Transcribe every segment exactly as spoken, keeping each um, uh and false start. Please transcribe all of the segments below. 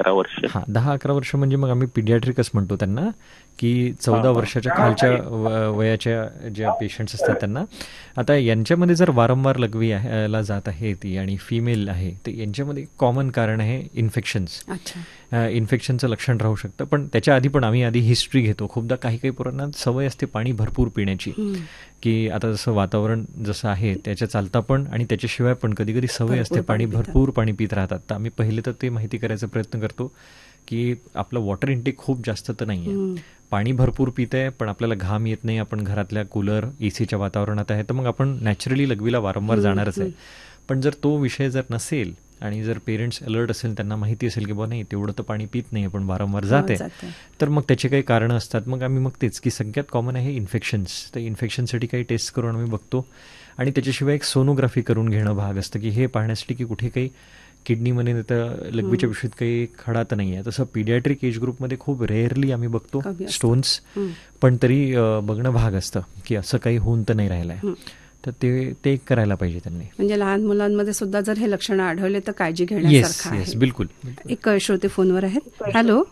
अकरा वर्ष. हां, दहा अकरा वर्ष म्हणजे मग आम्ही पिडियाट्रिकच म्हणतो त्यांना, की चौदा वर्षाच्या खालच्या वयाच्या ज्या पेशंट्स असतात त्यांना. आता यांच्यामध्ये जर वारंवार लघवी आहे ला जात आहे ती आणि फिमेल आहे, तर यांच्यामध्ये कॉमन कारण आहे इन्फेक्शन्स. इन्फेक्शनचं लक्षण राहू शकतं, पण त्याच्या आधी पण आम्ही आधी हिस्ट्री घेतो. खूपदा काही काही पोरांना सवय असते पाणी भरपूर पिण्याची, की आता जसं वातावरण जसं आहे त्याच्या चालता पण आणि त्याच्याशिवाय पण कधी कधी सवय असते पाणी भरपूर पाणी पित राहतात. तर आम्ही पहिले तर ते माहिती करायचा प्रयत्न करतो की आपलं वॉटर इंटेक खूप जास्त तर नाही आहे, पाणी भरपूर पित आहे पण आपल्याला घाम येत नाही, आपण घरातल्या कूलर ए सीच्या वातावरणात आहे, तर मग आपण नॅचरली लघवीला वारंवार जाणारच आहे. पण जर तो विषय जर नसेल आणि जर पेरेंट्स अलर्ट असेल, त्यांना माहिती असेल की बा नाही तेवढं तर पाणी पित नाही पण वारंवार जाते, तर मग त्याचे काही कारणं असतात. मग आम्ही मग तेच की सगळ्यात कॉमन आहे इन्फेक्शन्स. तर इन्फेक्शनसाठी काही टेस्ट करून आम्ही बघतो आणि त्याच्याशिवाय एक सोनोग्राफी करून घेणं भाग असतं की हे पाहण्यासाठी की कुठे काही किडनीमध्ये तर लघवीच्या पिशवीत काही खडा तर नाही आहे. तसं पिडियाट्रिक एज ग्रुपमध्ये खूप रेअरली आम्ही बघतो स्टोन्स, पण तरी बघणं भाग असतं की असं काही होऊन तर नाही राहिलं आहे, तर ते ते करायला पाहिजे त्यांनी. म्हणजे लहान मुलांमध्ये सुद्धा जर हे लक्षणं आढळले तर काळजी घेण्यासारखं आहे. बिलकुल. एक श्रोते फोनवर आहेत. हॅलो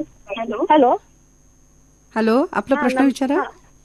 हॅलो हॅलो आपला प्रश्न विचारा.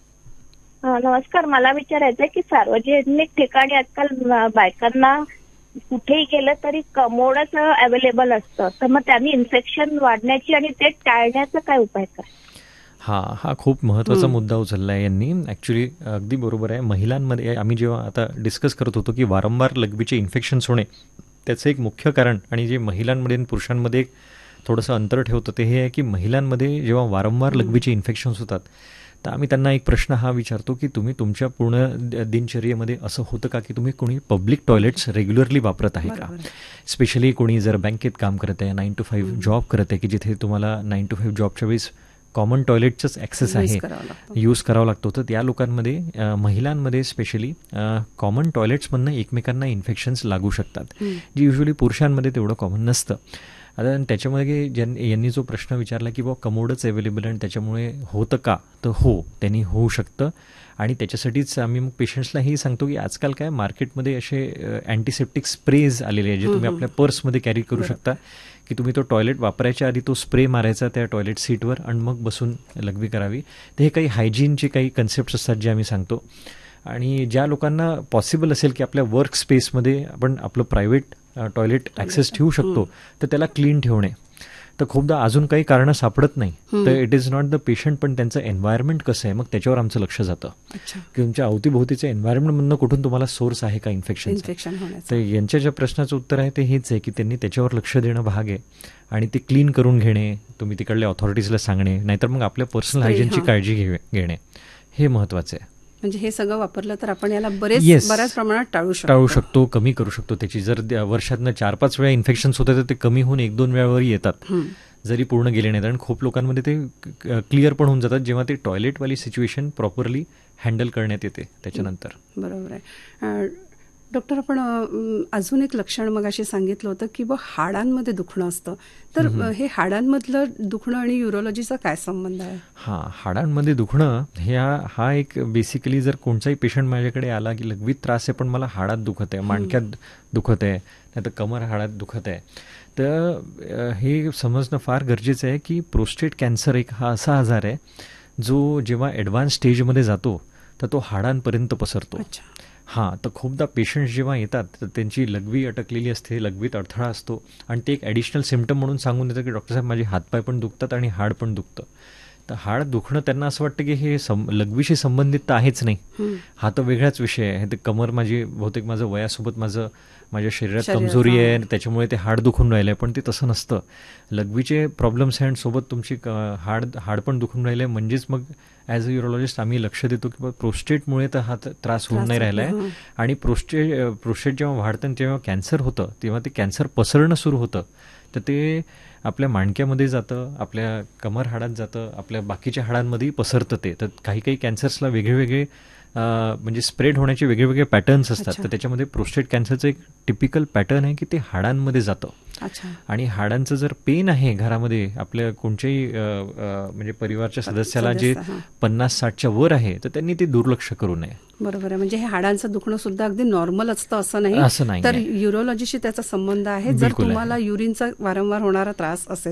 नमस्कार, मला विचारायचं आहे की सार्वजनिक ठिकाणी आजकाल बायकांना कुठेही गेलं तरी कमोडच अवेलेबल असतं, तर मग त्यांनी इन्फेक्शन वाढण्याची आणि ते टाळण्याचा काय उपाय काय? हा हा खूप महत्त्वाचा मुद्दा उचलला आहे यांनी. ॲक्च्युली अगदी बरोबर आहे. महिलांमध्ये आम्ही जेव्हा आता डिस्कस करत होतो की वारंवार लघवीचे इन्फेक्शन्स होणे त्याचं एक मुख्य कारण आणि जे महिलांमध्ये आणि पुरुषांमध्ये एक थोडंसं अंतर ठेवतं ते हे आहे की महिलांमध्ये जेव्हा वारंवार लघवीचे इन्फेक्शन्स होतात तर आम्ही त्यांना एक प्रश्न हा विचारतो की तुम्ही तुमच्या पूर्ण दिनचर्येमध्ये असं होतं का की तुम्ही कोणी पब्लिक टॉयलेट्स रेग्युलरली वापरत आहे का? स्पेशली कोणी जर बँकेत काम करत आहे, नाईन टू फाईव्ह जॉब करत आहे की जिथे तुम्हाला नाईन टू फाईव्ह जॉबच्या वेळेस कॉमन टॉयलेटचंच ॲक्सेस आहे, यूज करावं लागतो, तर त्या लोकांमध्ये महिलांमध्ये स्पेशली कॉमन टॉयलेट्समधनं एकमेकांना इन्फेक्शन्स लागू शकतात, जी युजली पुरुषांमध्ये तेवढं कॉमन नसतं. आता त्याच्यामध्ये ज्यां यांनी जो प्रश्न विचारला की बुवा कमोडच अवेलेबल आणि त्याच्यामुळे होतं का, तर हो त्यांनी होऊ शकतं. आणि त्याच्यासाठीच आम्ही मग पेशंट्सलाही सांगतो की आजकाल काय मार्केटमध्ये असे अँटीसेप्टिक स्प्रेज आलेले आहेत जे तुम्ही आपल्या पर्समध्ये कॅरी करू शकता, की तुम्ही तो टॉयलेट वापरायच्या आधी तो स्प्रे मारायचा त्या टॉयलेट सीटवर आणि मग बसून लघवी करावी. तर हे काही हायजीनचे काही कन्सेप्ट्स असतात जे आम्ही सांगतो. आणि ज्या लोकांना पॉसिबल असेल की आपल्या वर्क स्पेसमध्ये आपण आपलं प्रायव्हेट टॉयलेट ॲक्सेस ठेवू शकतो तर त्याला क्लीन ठेवणे. तर खूपदा अजून काही कारणं सापडत नाही तर it is not the patient, पण त्यांचं एन्व्हायरमेंट कसं आहे मग त्याच्यावर आमचं लक्ष जातं की तुमच्या अवतीभोवतीच्या एन्व्हायरमेंटमधनं कुठून तुम्हाला सोर्स आहे का इन्फेक्शनचा. तर यांच्या ज्या प्रश्नाचं उत्तर आहे ते हेच आहे की त्यांनी त्याच्यावर लक्ष देणं भाग आहे आणि ते क्लीन करून घेणे, तुम्ही तिकडल्या ऑथॉरिटीजला सांगणे, नाहीतर मग आपल्या पर्सनल हायजीनची काळजी घे घेणे हे महत्त्वाचं आहे. म्हणजे हे सगळं वापरलं तर आपण याला बरेच बऱ्याच प्रमाणात टाळू शकतो टाळू शकतो कमी करू शकतो त्याची. जर वर्षातनं चार पाच वेळा इन्फेक्शन्स होतात तर ते कमी होऊन एक दोन वेळावरही येतात जरी पूर्ण गेले नाहीत. आणि खूप लोकांमध्ये ते क्लिअर पण होऊन जातात जेव्हा ते टॉयलेटवाली सिच्युएशन प्रॉपरली हँडल करण्यात येते त्याच्यानंतर. बरोबर आहे. डॉक्टर, आपण अजून एक लक्षण मगाशी सांगितलं होतं की बा हाडांमध्ये दुखणं असतं, तर हे हाडांमधलं दुखणं आणि युरोलॉजीचा काय संबंध आहे? हां, हाडांमध्ये दुखणं ह्या हा एक बेसिकली जर कोणताही पेशंट माझ्याकडे आला की लघवीत त्रास आहे पण मला हाडात दुखत आहे, मांडक्यात दुखत आहे, नाही तर कमर हाडात दुखत आहे, तर हे समजणं फार गरजेचं आहे की प्रोस्टेट कॅन्सर एक हा असा आजार आहे जो जेव्हा ॲडव्हान्स स्टेजमध्ये जातो तर तो हाडांपर्यंत पसरतो. हां, तर खूपदा पेशंट्स जेव्हा येतात तर त्यांची लघवी अटकलेली असते, लघवीत अडथळा असतो आणि ते एक ॲडिशनल सिम्पटम म्हणून सांगून देतं की डॉक्टर साहेब माझे हातपाय पण दुखतात आणि हाड पण दुखतं. तर हाड दुखणं त्यांना असं वाटतं की हे सं लघवीशी संबंधित तर आहेच नाही, हा तर वेगळाच विषय आहे. ते कमर माझी बहुतेक माझं वयासोबत माझं माझ्या शरीरात कमजोरी आहे त्याच्यामुळे ते हाड दुखून राहिलं आहे, पण ते तसं नसतं. लघवीचे प्रॉब्लेम्स आहे आणि सोबत तुमची हाड हाड पण दुखून राहिलं आहे, म्हणजेच मग ॲज अ युरोलॉजिस्ट आम्ही लक्ष देतो की प्रोस्टेटमुळे तर हा त्रास होऊन नाही राहिला आहे. आणि प्रोस्टेट प्रोस्टेट जेव्हा वाढतं तेव्हा कॅन्सर होतं तेव्हा ते कॅन्सर पसरणं सुरू होतं, तर ते आपल्या मांडक्यामध्ये जातं, आपल्या कमर हाडात जातं, आपल्या बाकीच्या हाडांमध्येही पसरतं ते. तर काही काही कॅन्सर्सला वेगळे वेगळे म्हणजे स्प्रेड होण्याचे वेगळे वेगळे पॅटर्न्स असतात. तर त्याच्यामध्ये प्रोस्टेट कॅन्सरचं एक टिपिकल पॅटर्न आहे की ते हाडांमध्ये जातं. आणि हाडांचं जर पेन आहे घरामध्ये आपल्या कोणत्याही म्हणजे परिवारच्या सदस्याला जे पन्नास साठच्या वर आहे तर त्यांनी ते दुर्लक्ष करू नये. बरोबर आहे. म्हणजे हे हाडांचं दुखणं सुद्धा अगदी नॉर्मल असतं असं नाही, असं नाही, तर युरोलॉजीशी त्याचा संबंध आहे. जर तुम्हाला युरिनचा वारंवार होणारा त्रास असेल